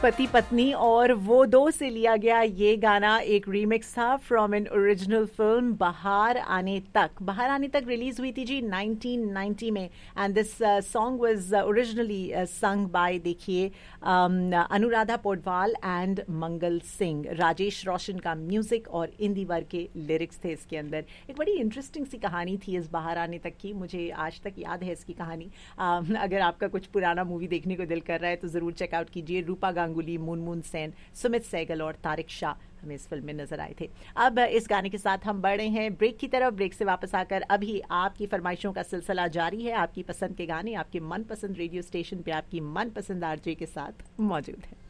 पति पत्नी और वो दो से लिया गया ये गाना एक रीमिक्स था फ्रॉम एन ओरिजिनल फिल्म बहार आने तक। बहार आने तक रिलीज हुई थी जी 1990 में and this song was originally sung by देखिए अनुराधा पौडवाल एंड मंगल सिंह। राजेश रोशन का म्यूजिक और इंदी वर के लिरिक्स थे इसके अंदर। एक बड़ी इंटरेस्टिंग सी कहानी थी इस बहार आने तक की, मुझे आज तक याद है इसकी कहानी। अगर आपका कुछ पुराना मूवी देखने को दिल कर रहा है तो ज़रूर चेकआउट कीजिए। रूपा गांगुली, मुनमुन सेन, सुमित सहगल और तारिक शाह हमें इस फिल्म में नजर आए थे। अब इस गाने के साथ हम बढ़ रहे हैं ब्रेक की तरफ। ब्रेक से वापस आकर अभी आपकी फरमाइशों का सिलसिला जारी है। आपकी पसंद के गाने आपके मनपसंद रेडियो स्टेशन पे आपकी मनपसंद आरजे के साथ मौजूद है।